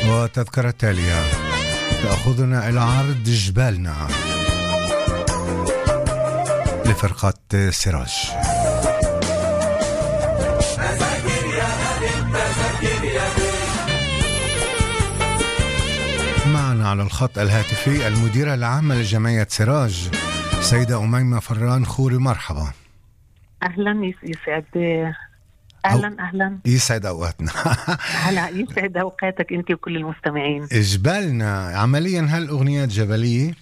وتذكرة تالية تأخذنا إلى عرض جبالنا لفرقة سراج. معنا على الخط الهاتفي المديرة العامة لجمعية سراج سيدة أميمة فران خوري. مرحبا. أهلا. أهلا يسعد أوقاتنا. هلا يسعد أوقاتك أنت وكل المستمعين. جبالنا عمليا هالأغنيات جبلية؟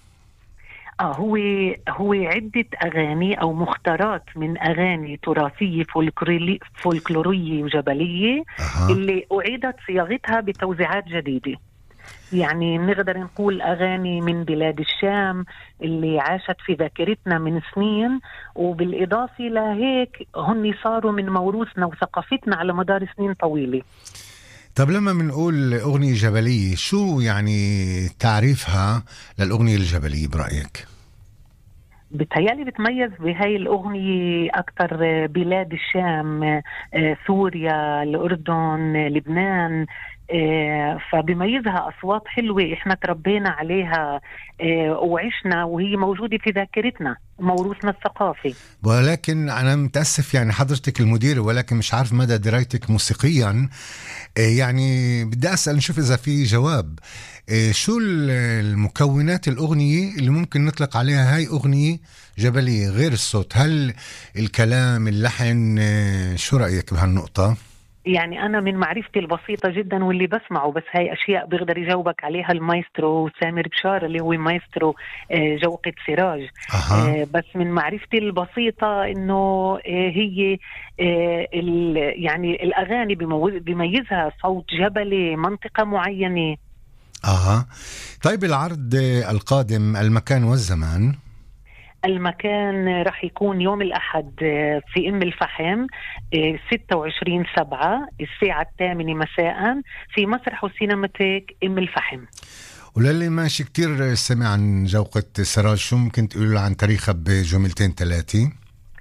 هو عدة أغاني أو مختارات من أغاني تراثية فولكلورية وجبلية اللي أعيدت صياغتها بتوزيعات جديدة. يعني نقدر نقول أغاني من بلاد الشام اللي عاشت في ذاكرتنا من سنين، وبالإضافة لهيك هن صاروا من موروثنا وثقافتنا على مدار سنين طويلة. طب لما بنقول أغنية جبلية شو يعني تعريفها للأغنية الجبلية برأيك؟ بتهيالي بتميز بهاي الأغنية أكتر بلاد الشام، سوريا، الأردن، لبنان، فبيميزها أصوات حلوة إحنا تربينا عليها وعشنا وهي موجودة في ذاكرتنا وموروثنا الثقافي. ولكن أنا متأسف يعني حضرتك المدير، ولكن مش عارف مدى درايتك موسيقيا. يعني بدي أسأل نشوف إذا في جواب. شو المكونات الأغنية اللي ممكن نطلق عليها هاي أغنية جبلية غير الصوت؟ هل الكلام، اللحن؟ شو رأيك بهالنقطة؟ يعني أنا من معرفتي البسيطة جدا واللي بسمعه، بس هاي أشياء بيقدر يجاوبك عليها المايسترو سامر بشار اللي هو مايسترو جوقة سراج. بس من معرفتي البسيطة إنه هي يعني الأغاني بيميزها صوت جبلي، منطقة معينة. طيب العرض القادم، المكان والزمان؟ المكان رح يكون يوم الأحد في أم الفحم 26/7 الساعة 8 مساء في مسرح وسينماتيك أم الفحم. وللي ماشي كتير سمع عن جوقة سراج، شو ممكن تقولوا عن تاريخها بجملتين 3؟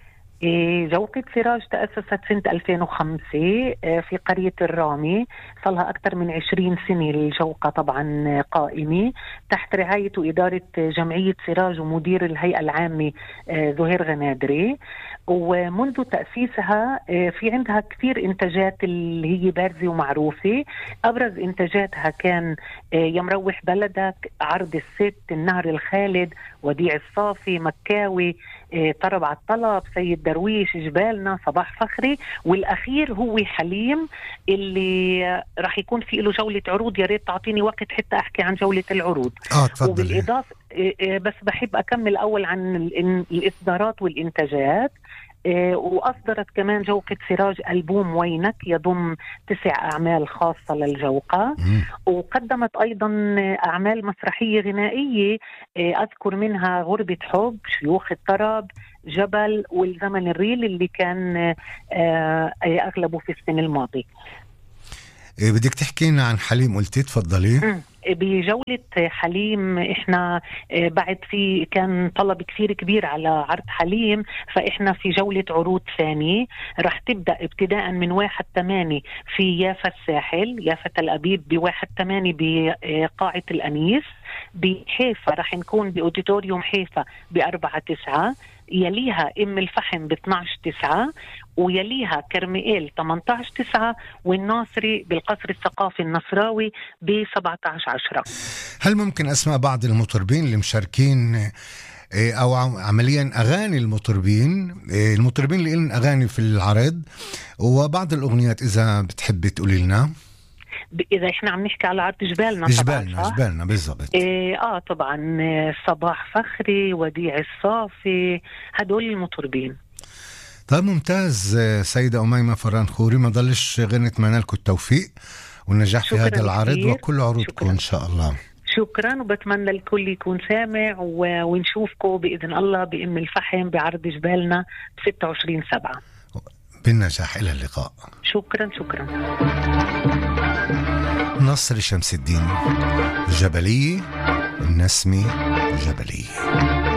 جوقة سراج تأسست سنة 2005 في قرية الرامي. صلها أكثر من 20 سنة الجوقة طبعا قائمة تحت رعاية وإدارة جمعية سراج ومدير الهيئة العامة زهير غنادري. ومنذ تأسيسها في عندها كثير إنتاجات اللي هي بارزة ومعروفة. أبرز إنتاجاتها كان يا مروح بلدك، عرض الست، النهر الخالد، وديع الصافي، مكاوي، طرب على الطلب، سيد درويش، جبالنا، صباح فخري، والأخير هو حليم اللي راح يكون في له جولة عروض. يا ريت تعطيني وقت حتى أحكي عن جولة العروض. تفضل. وبالإضافة بس بحب أكمل أول عن الإصدارات والإنتاجات. وأصدرت كمان جوقة سراج ألبوم وينك يضم 9 أعمال خاصة للجوقة. وقدمت أيضا أعمال مسرحية غنائية، أذكر منها غربة حب، شيوخ الطرب، جبل، والزمن الريل اللي كان أغلبه في السنة الماضية. بدك تحكينا عن حليم قلتي، تفضلي. بجولة حليم احنا بعد في كان طلب كثير كبير على عرض حليم، فاحنا في جولة عروض ثانية رح تبدأ ابتداء من 1/8 في يافا الساحل، يافا تل أبيب ب1/8 بقاعة الأنيس. بحيفا رح نكون بأوديتوريوم حيفا ب4/9، يليها أم الفحم ب12/9، ويليها كرميل 18/9، والناصري بالقصر الثقافي النصراوي ب17/10. هل ممكن أسماء بعض المطربين اللي مشاركين أو عمليا أغاني المطربين اللي لهم أغاني في العرض وبعض الأغنيات إذا بتحبي تقولي لنا؟ إذا إحنا عم نحكي على عرض جبالنا بالضبط. طبعا صباح فخري، وديع الصافي، هدول المطربين. طيب ممتاز سيدة أميمة فران خوري، ما ضلش غير نتمنى لكم التوفيق والنجاح في هذا العرض وكل عروضكم إن شاء الله. شكرا، وبتمنى الكل يكون سامع ونشوفكم بإذن الله بأم الفحم بعرض جبالنا 26/7 بالنجاح. إلى اللقاء. شكرا. نصر شمس الدين، جبلية، النسمي جبلية.